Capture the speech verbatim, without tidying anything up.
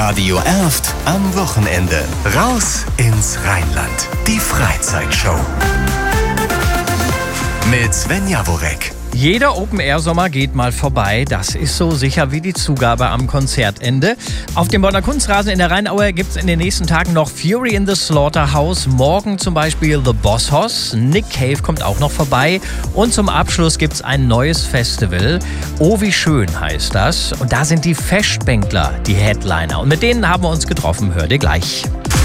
Radio Erft am Wochenende. Raus ins Rheinland. Die Freizeitshow. Mit Sven Jaworek. Jeder Open-Air-Sommer geht mal vorbei. Das ist so sicher wie die Zugabe am Konzertende. Auf dem Bonner Kunstrasen in der Rheinaue gibt es in den nächsten Tagen noch Fury in the Slaughterhouse. Morgen zum Beispiel The Boss Hoss. Nick Cave kommt auch noch vorbei. Und zum Abschluss gibt es ein neues Festival. Oh, wie schön heißt das. Und da sind die Festbänkler die Headliner. Und mit denen haben wir uns getroffen. Hört ihr gleich.